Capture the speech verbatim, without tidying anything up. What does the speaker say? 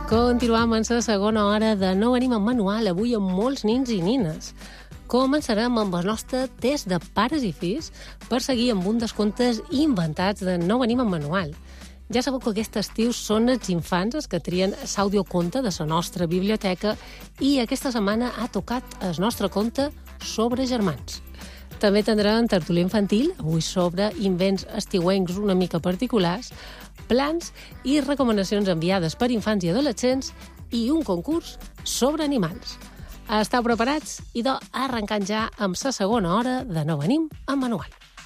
Continuam en la segona hora de No venim amb manual, avui amb molts nins i nines. Començarem amb el nostre test de pares i fills per seguir amb un dels contes inventats de No venim amb manual. Ja sabeu que aquest estiu són els infants els que trien l'audioconte de la nostra biblioteca i aquesta setmana ha tocat el nostre conte sobre germans. També tindrem tertúlia infantil, avui sobre invents estiuencs una mica particulars, plans i recomanacions enviades per infants i adolescents i un concurs sobre animals. Esteu preparats? Idò, arrencant ja amb la segona hora de No venim amb manual.